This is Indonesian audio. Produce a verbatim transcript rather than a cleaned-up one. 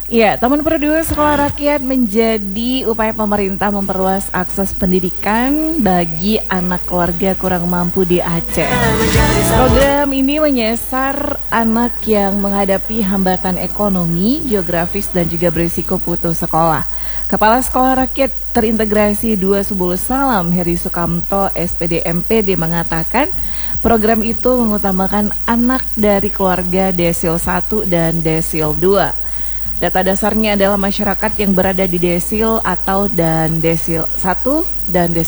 Ya, Taman Perdu Sekolah Rakyat menjadi upaya pemerintah memperluas akses pendidikan bagi anak keluarga kurang mampu di Aceh. Program ini menyasar anak yang menghadapi hambatan ekonomi, geografis, dan juga berisiko putus sekolah. Kepala Sekolah Rakyat Terintegrasi dua Subul Salam, Heri Sukamto, S P D M P D, mengatakan program itu mengutamakan anak dari keluarga Desil satu dan Desil dua. Data dasarnya adalah masyarakat yang berada di Desil atau dan Desil satu dan Desil